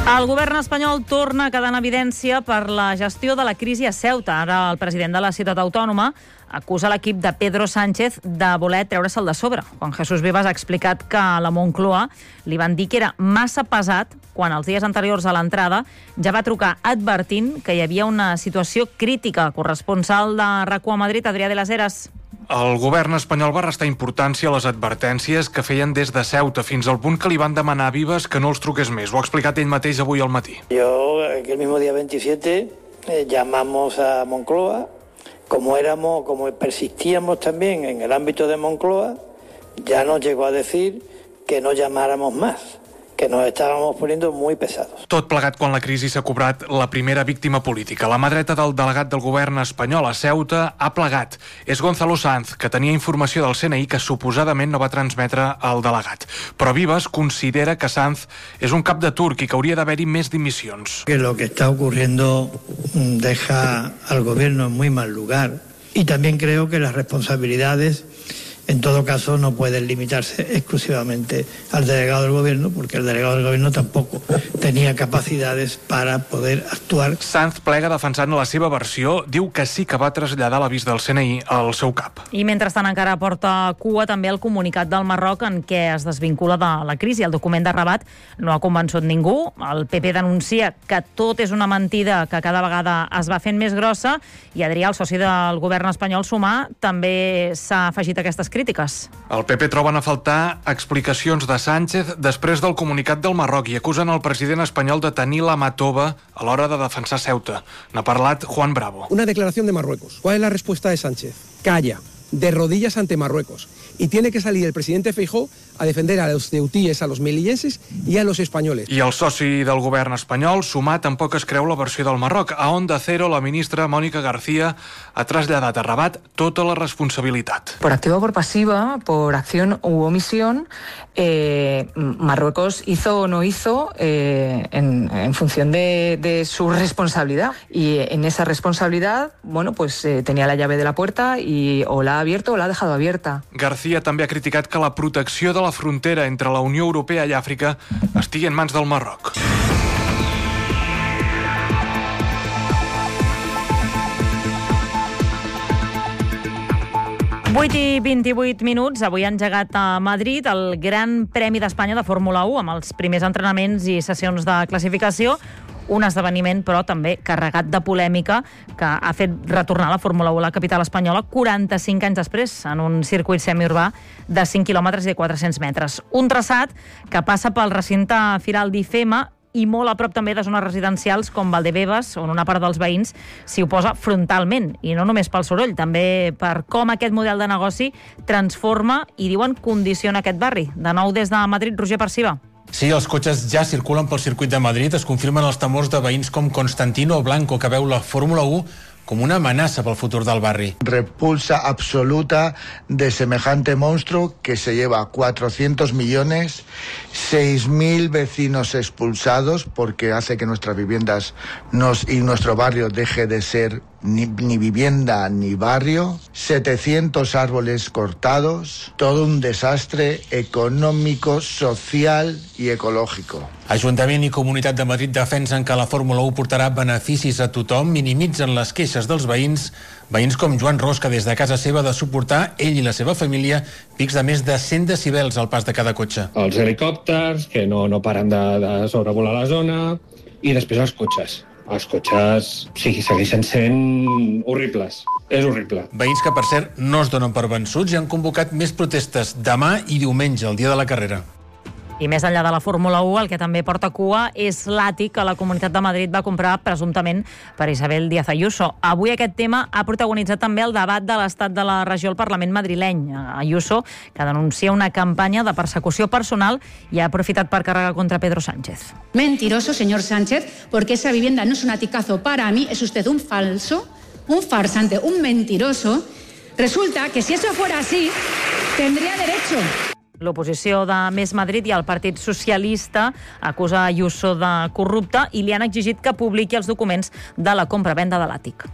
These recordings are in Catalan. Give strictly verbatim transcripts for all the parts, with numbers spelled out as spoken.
El govern espanyol torna a quedar en evidència per la gestió de la crisi a Ceuta. Ara el president de la ciutat autònoma acusa l'equip de Pedro Sánchez de voler treure-se'l de sobre. Juan Jesús Vivas ha explicat que a la Moncloa li van dir que era massa pesat quan els dies anteriors a l'entrada ja va trucar advertint que hi havia una situació crítica. Corresponsal de RAC u a Madrid, Adrià de las Heras. El govern espanyol va restar importància a les advertències que feien des de Ceuta, fins al punt que li van demanar a Vivas que no els truqués més. Ho ha explicat ell mateix avui al matí. Yo, el mismo día veintisiete, eh, llamamos a Moncloa. Como éramos, como persistíamos también en el ámbito de Moncloa, ya nos llegó a decir que no llamáramos más, que nos estábamos poniendo muy pesados. Tot plegat quan la crisi s'ha cobrat la primera víctima política. La mà dreta del delegat del govern espanyol a Ceuta ha plegat. És Gonzalo Sanz, que tenia informació del C N I que suposadament no va transmetre al delegat. Però Vivas considera que Sanz és un cap de turc i que hauria d'haver-hi més dimissions. Que lo que está ocurriendo deja al gobierno en muy mal lugar. Y también creo que las responsabilidades, en todo caso, no pueden limitarse exclusivamente al delegado del gobierno, porque el delegado del gobierno tampoco tenía capacidades para poder actuar. Sanz plega defensant la seva versió, diu que sí que va traslladar l'avís del C N I al seu cap. I mentrestant encara porta cua també el comunicat del Marroc en què es desvincula de la crisi. El document de Rabat no ha convençut ningú. El P P denuncia que tot és una mentida que cada vegada es va fent més grossa i Adrià, el soci del govern espanyol Sumar, també s'ha afegit a aquestes crítiques. El P P troben a faltar explicacions de Sánchez després del comunicat del Marroc i acusen el president espanyol de tenir la mà tova a l'hora de defensar Ceuta. N'ha parlat Juan Bravo. Una declaración de Marruecos. ¿Cuál es la respuesta de Sánchez? Calla, de rodillas ante Marruecos. Y tiene que salir el presidente Feijóo a defender a los ceutíes, a los melillenses y a los españoles. I el soci del govern espanyol, Sumar, tampoc es creu la versió del Marroc. A Onda Cero, la ministra Mónica García ha traslladat a Rabat tota la responsabilitat. Por activa o por pasiva, por acción u omisión, eh, Marruecos hizo o no hizo eh, en, en función de, de su responsabilidad. Y en esa responsabilidad, bueno, pues eh, tenía la llave de la puerta y o la ha abierto o la ha dejado abierta. García també ha criticat que la protecció de la frontera entre la Unió Europea i Àfrica estigui en mans del Marroc. vuit i vint-i-vuit minuts. Avui ha engegat a Madrid el Gran Premi d'Espanya de Fórmula u amb els primers entrenaments i sessions de classificació. Un esdeveniment, però, també carregat de polèmica que ha fet retornar la Fórmula u a la capital espanyola quaranta-cinc anys després, en un circuit semiurbà de cinc quilòmetres i de quatre-cents metres. Un traçat que passa pel recinte firal d'I F E M A i molt a prop també de zones residencials com Valdebebas, on una part dels veïns s'hi oposa frontalment, i no només pel soroll, també per com aquest model de negoci transforma i, diuen, condiciona aquest barri. De nou des de Madrid, Roger Perciba. Sí, els cotxes ja circulen pel circuit de Madrid. Es confirmen els temors de veïns com Constantino Blanco, que veu la Fórmula u com una amenaça pel futur del barri. Repulsa absoluta de semejante monstruo que se lleva cuatrocientos millones, seis mil vecinos expulsados porque hace que nuestras viviendas nos, y nuestro barrio deje de ser ni, ni vivienda ni barrio, setecientos árboles cortados, todo un desastre económico, social y ecológico. Ajuntament i Comunitat de Madrid defensen que la Fórmula u portarà beneficis a tothom, minimitzen les queixes dels veïns, veïns com Joan Ros, que des de casa seva ha de suportar, ell i la seva família, pics de més de cent decibels al pas de cada cotxe. Els helicòpters, que no, no paren de, de sobrevolar la zona, i després els cotxes. Els cotxes, sí, segueixen sent horribles. És horrible. Veïns que, per cert, no es donen per vençuts i han convocat més protestes demà i diumenge, el dia de la carrera. I més enllà de la Fórmula u, el que també porta cua és l'àtic que la Comunitat de Madrid va comprar presumptament per Isabel Díaz Ayuso. Avui aquest tema ha protagonitzat també el debat de l'estat de la regió al Parlament madrileny. Ayuso, que denuncia una campanya de persecució personal i ha aprofitat per carregar contra Pedro Sánchez. Mentiroso, señor Sánchez, porque esa vivienda no es un aticazo para mí, es usted un falso, un farsante, un mentiroso. Resulta que si eso fuera así, tendría derecho. L'oposició de Més Madrid i el Partit Socialista acusa Ayuso de corrupta i li han exigit que publiqui els documents de la compra-venda de l'àtic.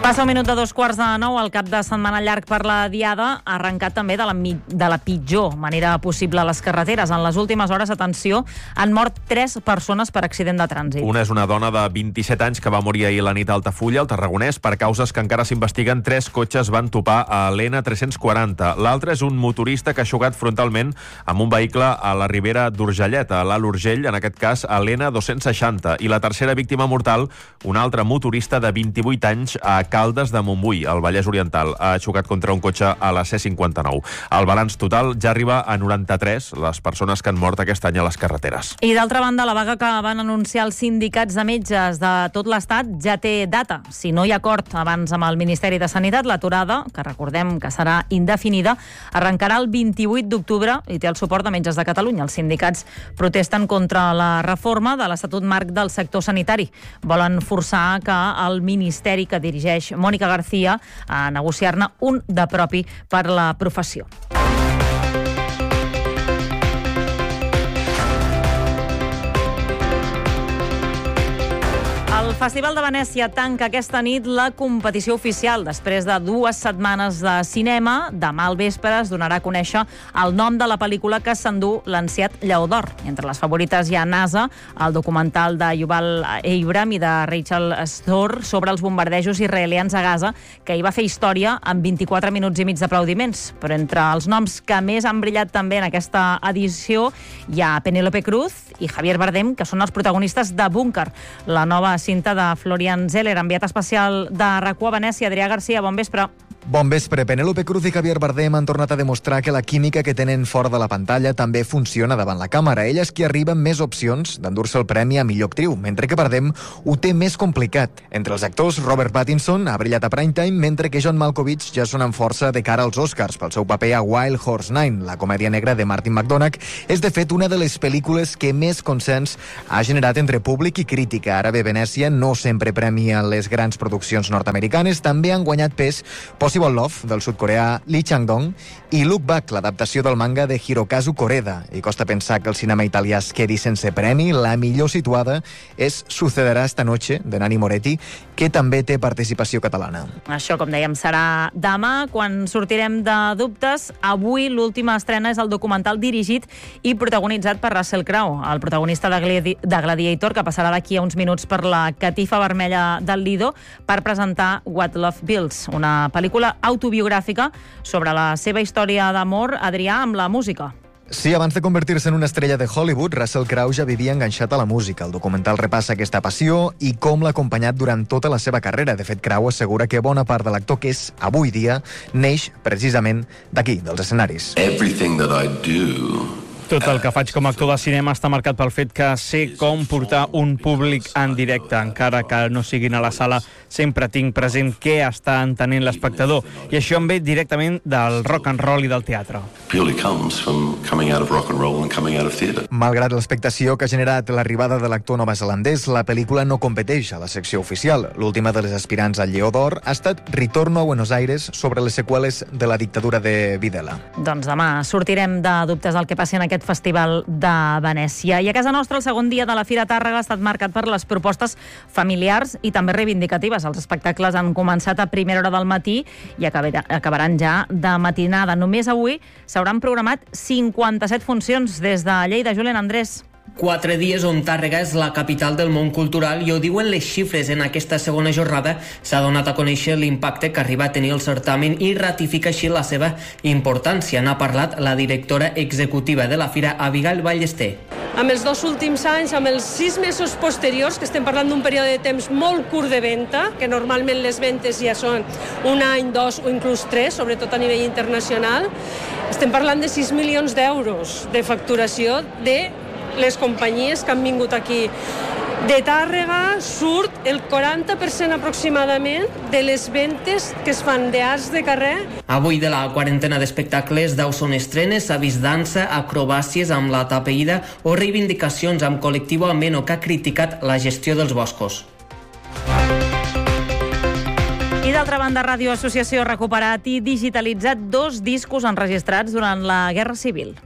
Passa un minut de dos quarts de nou, el cap de setmana llarg per la Diada ha arrencat també de la, de la pitjor manera possible a les carreteres. En les últimes hores, atenció, han mort tres persones per accident de trànsit. Una és una dona de vint-i-set anys que va morir ahir a la nit a Altafulla, al Tarragonès, per causes que encara s'investiguen. Tres cotxes van topar a l'E N tres-cents quaranta. L'altre és un motorista que ha xocat frontalment amb un vehicle a la Ribera d'Urgellet, a l'Alt Urgell, en aquest cas a l'E N dos-cents seixanta. I la tercera víctima mortal, un altre motorista de vint-i-vuit anys a Caldes de Montbui, al Vallès Oriental. Ha xocat contra un cotxe a la C cinquanta-nou. El balanç total ja arriba a noranta-tres les persones que han mort aquest any a les carreteres. I d'altra banda, la vaga que van anunciar els sindicats de metges de tot l'Estat ja té data. Si no hi ha acord abans amb el Ministeri de Sanitat, l'aturada, que recordem que serà indefinida, arrencarà el vint-i-vuit d'octubre i té el suport de Metges de Catalunya. Els sindicats protesten contra la reforma de l'Estatut Marc del sector sanitari. Volen forçar que el Ministeri que dirigeix Mònica García a negociar-ne un de propi per la professió. El Festival de Venècia tanca aquesta nit la competició oficial. Després de dues setmanes de cinema, demà al vespre es donarà a conèixer el nom de la pel·lícula que s'endú l'ansiat Lleó d'Or. Entre les favorites hi ha NASA, el documental de Yuval Abraham i de Rachel Storr sobre els bombardejos israelians a Gaza, que hi va fer història amb vint-i-quatre minuts i mig d'aplaudiments. Però entre els noms que més han brillat també en aquesta edició hi ha Penélope Cruz i Javier Bardem, que són els protagonistes de Búnquer, la nova cinta de Florian Zeller, enviat especial de RAC u a Venècia. Adrià Garcia, bon vespre. Bon vespre. Penélope Cruz i Javier Bardem han tornat a demostrar que la química que tenen fora de la pantalla també funciona davant la càmera. Ella és qui arriba amb més opcions d'endur-se el premi a millor actriu, mentre que Bardem ho té més complicat. Entre els actors, Robert Pattinson ha brillat a Primetime, mentre que John Malkovich ja sona amb força de cara als Oscars pel seu paper a Wild Horse Nine. La comèdia negra de Martin McDonagh és, de fet, una de les pel·lícules que més consens ha generat entre públic i crítica. Ara bé, Venècia no sempre premia les grans produccions nord-americanes, també han guanyat pes Possible Love, del sud-coreà Lee Chang-dong, i Look Back, l'adaptació del manga de Hirokazu Koreda. I costa pensar que el cinema italià es quedi sense premi. La millor situada és Sucederà esta noche, de Nanni Moretti, que també té participació catalana. Això, com dèiem, serà demà, quan sortirem de dubtes. Avui l'última estrena és el documental dirigit i protagonitzat per Russell Crowe, el protagonista de, Gladi de Gladiator, que passarà d'aquí a uns minuts per la catifa vermella del Lido per presentar What Love Builds, una pel·lícula autobiogràfica sobre la seva història d'amor, Adrià, amb la música. Sí, abans de convertir-se en una estrella de Hollywood, Russell Crowe ja vivia enganxat a la música. El documental repassa aquesta passió i com l'ha acompanyat durant tota la seva carrera. De fet, Crowe assegura que bona part de l'actor que és avui dia neix precisament d'aquí, dels escenaris. Everything that I do Tot el que faig com a actor de cinema està marcat pel fet que sé com portar un públic en directe. Encara que no siguin a la sala, sempre tinc present què està entenent l'espectador. I això em ve directament del rock and roll i del teatre. Malgrat l'expectació que ha generat l'arribada de l'actor neozelandès, la pel·lícula no competeix a la secció oficial. L'última de les aspirants al Lleó d'Or ha estat Ritorno a Buenos Aires, sobre les seqüeles de la dictadura de Videla. Doncs demà sortirem de dubtes del que passi en aquest Festival de Venècia. I a casa nostra, el segon dia de la Fira Tàrrega ha estat marcat per les propostes familiars i també reivindicatives. Els espectacles han començat a primera hora del matí i acabaran ja de matinada. Només avui s'hauran programat cinquanta-set funcions des de Lleida. Julen Andrés. Quatre dies on Tàrrega és la capital del món cultural i ho diuen les xifres. En aquesta segona jornada s'ha donat a conèixer l'impacte que arriba a tenir el certamen i ratifica així la seva importància. N'ha parlat la directora executiva de la Fira, Abigail Ballester. Amb els dos últims anys, amb els sis mesos posteriors, que estem parlant d'un període de temps molt curt de venda, que normalment les ventes ja són un any, dos o inclús tres, sobretot a nivell internacional, estem parlant de sis milions d'euros de facturació de les companyies que han vingut aquí. De Tàrrega surt el quaranta per cent aproximadament de les ventes que es fan d'arts de carrer. Avui, de la quarantena d'espectacles, deu són estrenes, s'ha vist dansa, acrobàcies amb la tapeïda o reivindicacions amb Col·lectiu Ameno, que ha criticat la gestió dels boscos. I d'altra banda, Ràdio Associació ha recuperat i digitalitzat dos discos enregistrats durant la Guerra Civil.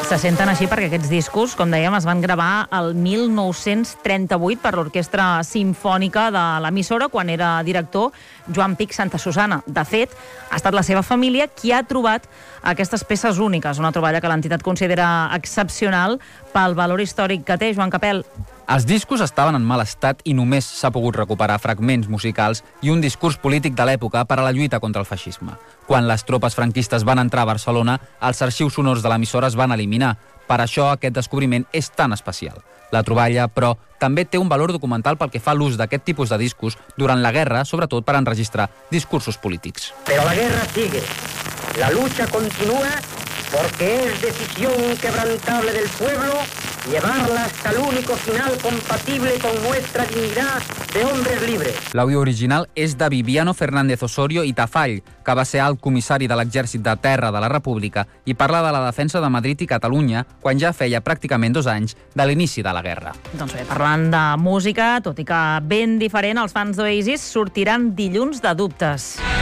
Se senten així perquè aquests discos, com dèiem, es van gravar el mil nou-cents trenta-vuit per l'Orquestra Simfònica de l'emissora, quan era director Joan Pich Santasusana. De fet, ha estat la seva família qui ha trobat aquestes peces úniques, una troballa que l'entitat considera excepcional pel valor històric que té. Joan Capel. Els discos estaven en mal estat i només s'ha pogut recuperar fragments musicals i un discurs polític de l'època per a la lluita contra el feixisme. Quan les tropes franquistes van entrar a Barcelona, els arxius sonors de l'emissora es van eliminar. Per això aquest descobriment és tan especial. La troballa, però, també té un valor documental pel que fa a l'ús d'aquest tipus de discos durant la guerra, sobretot per enregistrar discursos polítics. Però la guerra sigue. La lucha continúa porque es decisión inquebrantable del pueblo llevarla hasta el único final compatible con nuestra dignidad de hombres libres. L'àudio original és de Viviano Fernández Osorio i Tafall, que va ser alt comissari de l'Exèrcit de Terra de la República i parla de la defensa de Madrid i Catalunya quan ja feia pràcticament dos anys de l'inici de la guerra. Doncs bé, parlant de música, tot i que ben diferent, els fans d'Oasis sortiran dilluns de dubtes.